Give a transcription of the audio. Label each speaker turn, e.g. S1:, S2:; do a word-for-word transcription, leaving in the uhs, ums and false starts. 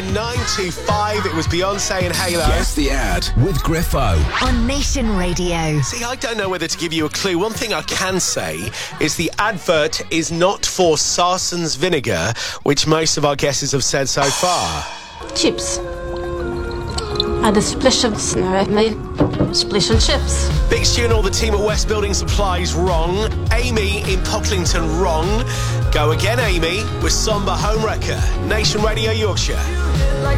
S1: nine two five. It was Beyonce and Halo.
S2: Guess the ad with Griffo.
S3: On Nation Radio.
S1: See, I don't know whether to give you a clue. One thing I can say is the advert is not for Sarson's vinegar, which most of our guesses have said so far.
S4: Chips. Add a splash of snö med splish and chips.
S1: Big Stu and all the team at West Building Supplies wrong. Amy in Pocklington wrong. Go again, Amy, with Somber Home Wrecker. Nation Radio Yorkshire.